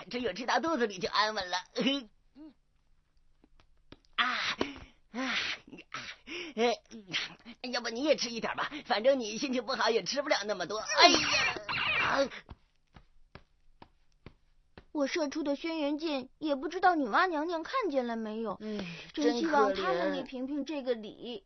只有吃到肚子里就安稳了。要不你也吃一点吧，反正你心情不好也吃不了那么多。哎呀！ 我射出的轩辕剑也不知道女娲娘娘看见了没有，真希望她能给萍萍这个礼。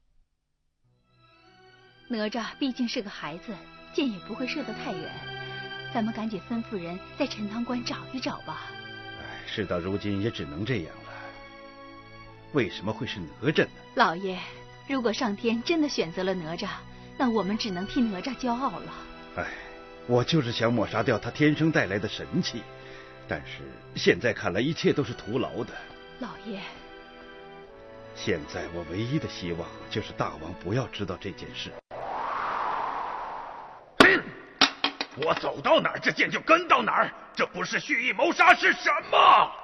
哪吒毕竟是个孩子，箭也不会射得太远，咱们赶紧吩咐人在陈塘关找一找吧。 事到如今也只能这样了。为什么会是哪吒呢？ 老爷，如果上天真的选择了哪吒，那我们只能替哪吒骄傲了。 我就是想抹杀掉他天生带来的神气，但是现在看来一切都是徒劳的。 老爷， 现在我唯一的希望就是大王不要知道这件事。 我走到哪儿，这剑就跟到哪儿，这不是蓄意谋杀是什么？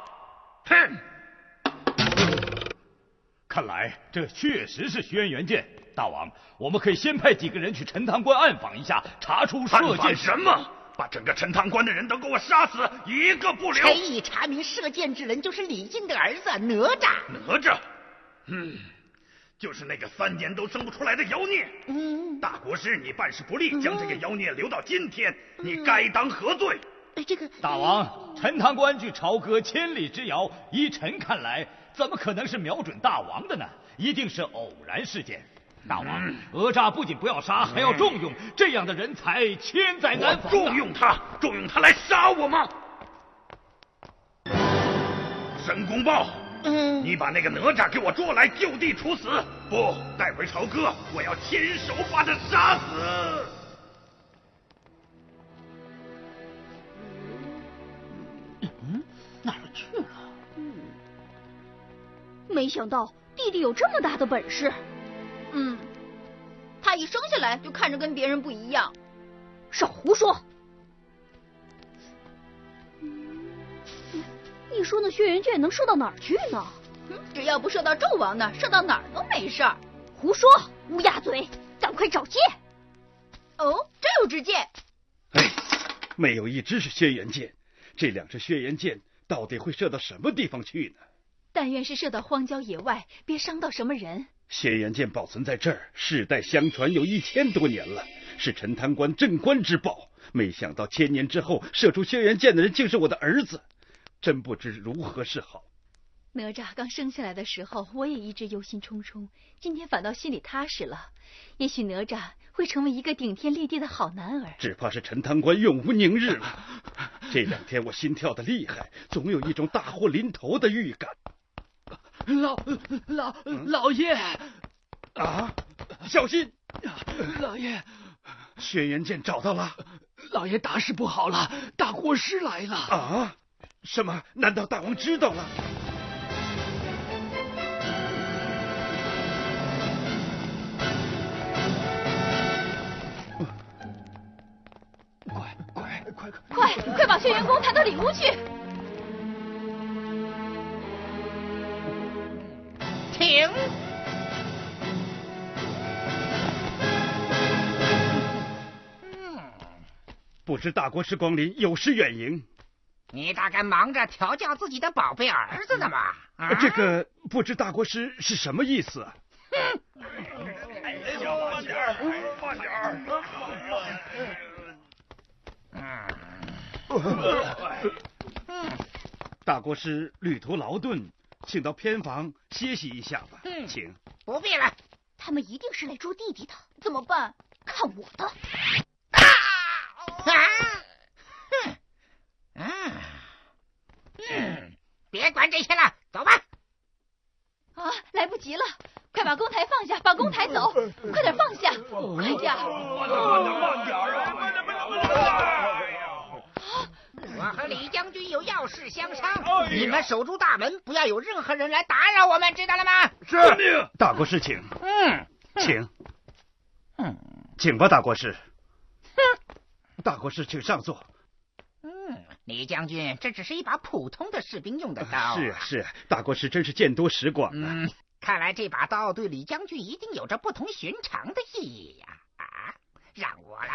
看来这确实是轩辕剑。大王，我们可以先派几个人去陈塘关暗访一下，查出射箭什么？把整个陈塘关的人都给我杀死，一个不留！ 陈已查明射箭之人就是李靖的儿子哪吒。 哪吒？就是那个3年都生不出来的妖孽。大国师，你办事不力，将这个妖孽留到今天，你该当何罪？ 大王，陈塘关距朝歌千里之遥，依臣看来，怎么可能是瞄准大王的呢？一定是偶然事件。大王，哪吒不仅不要杀，还要重用，这样的人才千载难逢。 重用他来杀我吗？申公豹，你把那个哪吒给我捉来，就地处死！不，带回朝歌，我要亲手把他杀死！ 哪儿去了？ 没想到弟弟有这么大的本事。 他一生下来就看着跟别人不一样。 少胡说！你说那轩辕剑能射到哪儿去呢？ 只要不射到纣王那儿，射到哪儿都没事儿。 胡说！乌鸦嘴！赶快找剑！ 哦，真有支箭！ 没有一支是轩辕剑，这2支轩辕剑到底会射到什么地方去呢？ 但愿是射到荒郊野外，别伤到什么人。 轩辕剑保存在这儿，世代相传有1000多年了，是陈塘关镇关之宝。没想到1000年之后，射出轩辕剑的人竟是我的儿子，真不知如何是好。 哪吒刚生下来的时候，我也一直忧心忡忡，今天反倒心里踏实了。也许哪吒会成为一个顶天立地的好男儿， 只怕是陈塘关永无宁日了。这2天我心跳的厉害，总有一种大祸临头的预感。 老爷啊！小心！ 老爷， 轩辕剑找到了。 老爷，大事不好了，大国师来了！ 啊？什么？难道大王知道了？ 快把轩辕公抬到里屋去！ 停！ 不知大国师光临，有失远迎。 你大概忙着调教自己的宝贝儿子呢吧？ 这个不知大国师是什么意思啊？ 慢点儿，慢点儿。 大国师旅途劳顿，请到偏房歇息一下吧。请。 不必了。 他们一定是来捉弟弟的，怎么办？看我的！ 别管这些了，走吧。 来不及了，快把公台放下，把公台走，快点放下，快点！ 慢点啊！ 我和李将军有要事相商，你们守住大门，不要有任何人来打扰我们，知道了吗？ 是。大国师请。请。请吧，大国师。大国师请上座。 李将军，这只是一把普通的士兵用的刀。 是，大国师真是见多识广啊。 看来这把刀对李将军一定有着不同寻常的意义呀！让我来